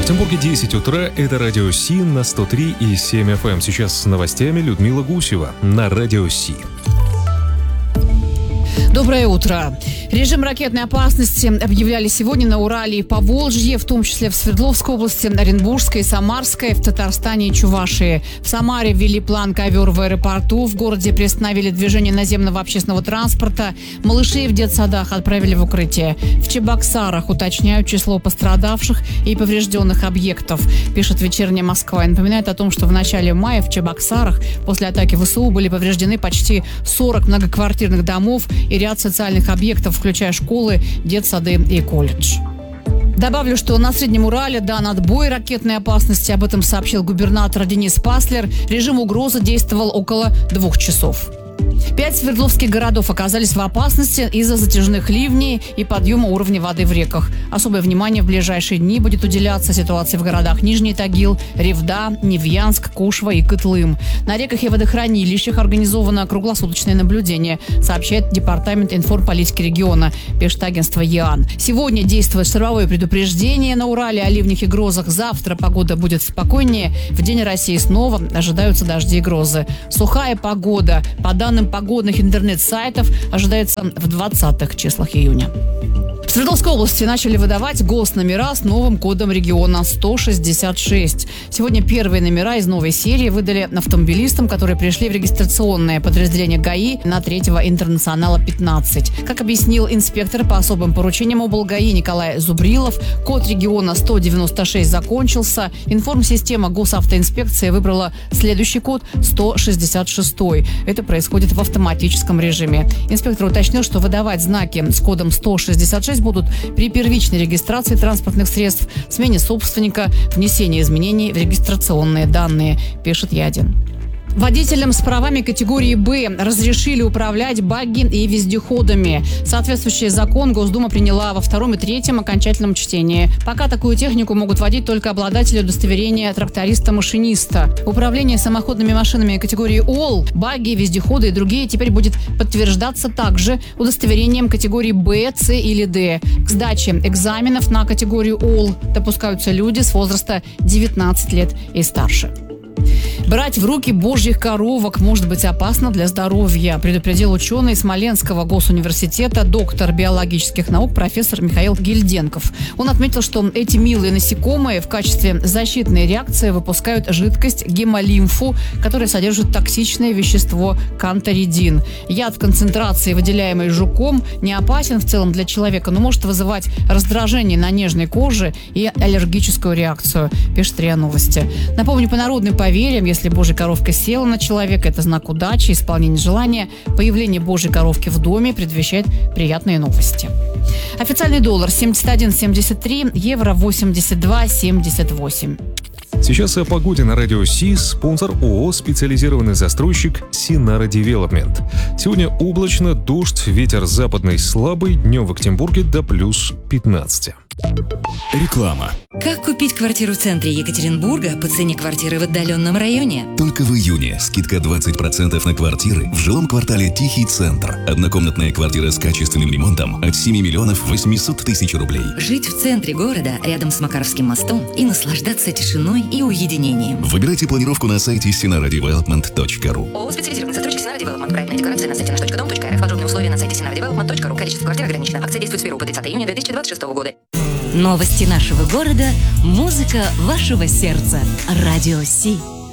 Екатеринбурге 10 утра. Это Радио Си на 103,7 FM. Сейчас с новостями Людмила Гусева на Радио Си. Доброе утро. Режим ракетной опасности объявляли сегодня на Урале и Поволжье, в том числе в Свердловской области, Оренбургской, Самарской, в Татарстане и Чувашии. В Самаре ввели план «Ковер» в аэропорту. В городе приостановили движение наземного общественного транспорта. Малышей в детсадах отправили в укрытие. В Чебоксарах уточняют число пострадавших и поврежденных объектов, пишет «Вечерняя Москва». И напоминает о том, что в начале мая в Чебоксарах после атаки ВСУ были повреждены почти 40 многоквартирных домов и ряд социальных объектов, включая школы, детсады и колледж. Добавлю, что на Среднем Урале дан отбой ракетной опасности. Об этом сообщил губернатор Денис Паслер. Режим угрозы действовал около 2 часов. 5 свердловских городов оказались в опасности из-за затяжных ливней и подъема уровня воды в реках. Особое внимание в ближайшие дни будет уделяться ситуации в городах Нижний Тагил, Ревда, Невьянск, Кушва и Кытлым. На реках и водохранилищах организовано круглосуточное наблюдение, сообщает Департамент информполитики региона, пишет агентство ЕАН. Сегодня действует штормовое предупреждение на Урале о ливнях и грозах. Завтра погода будет спокойнее. В День России снова ожидаются дожди и грозы. Сухая погода, по данным погодных интернет-сайтов, ожидается в 20-х числах июня. В Свердловской области начали выдавать госномера с новым кодом региона 166. Сегодня первые номера из новой серии выдали автомобилистам, которые пришли в регистрационное подразделение ГАИ на 3-го интернационала 15. Как объяснил инспектор по особым поручениям облгаи Николай Зубрилов, код региона 196 закончился. Информсистема госавтоинспекции выбрала следующий код 166. Это происходит в автоматическом режиме. Инспектор уточнил, что выдавать знаки с кодом 166 будут при первичной регистрации транспортных средств, смене собственника, внесении изменений в регистрационные данные, пишет Ядин. Водителям с правами категории «Б» разрешили управлять багги и вездеходами. Соответствующий закон Госдума приняла во 2-м и 3-м окончательном чтении. Пока такую технику могут водить только обладатели удостоверения тракториста-машиниста. Управление самоходными машинами категории ОЛ, багги, вездеходы и другие теперь будет подтверждаться также удостоверением категории «Б», «С» или «Д». К сдаче экзаменов на категорию ОЛ допускаются люди с возраста 19 лет и старше. Брать в руки божьих коровок может быть опасно для здоровья, предупредил ученый Смоленского госуниверситета, доктор биологических наук, профессор Михаил Гильденков. Он отметил, что эти милые насекомые в качестве защитной реакции выпускают жидкость гемолимфу, которая содержит токсичное вещество канторидин. Яд в концентрации, выделяемый жуком, не опасен в целом для человека, но может вызывать раздражение на нежной коже и аллергическую реакцию, пишет РИА Новости. Напомню, по народным поверьям, если божья коровка села на человека, это знак удачи, исполнения желания. Появление божьей коровки в доме предвещает приятные новости. Официальный доллар 71,73, евро 82,78. Сейчас о погоде на Радио Си. Спонсор ООО «Специализированный застройщик Синара Девелопмент». Сегодня облачно, дождь, ветер западный слабый, днем в Екатеринбурге до плюс 15. Реклама. Как купить квартиру в центре Екатеринбурга по цене квартиры в отдаленном районе? Только в июне скидка 20% на квартиры в жилом квартале «Тихий центр». Однокомнатная квартира с качественным ремонтом от 7 миллионов 800 тысяч рублей. Жить в центре города, рядом с Макаровским мостом, и наслаждаться тишиной и уединением. Выбирайте планировку на сайте sinaradevelopment.ru. ООО «Специализированный застройщик Синара Девелопмент». Проектная декорация на сайте nаш.dom.rf. Подробные условия на сайте sinaradevelopment.ru. Количество квартир ограничено. Акция действует с 1 по 30 июня 2026 года. Новости нашего города, музыка вашего сердца. Радио Си.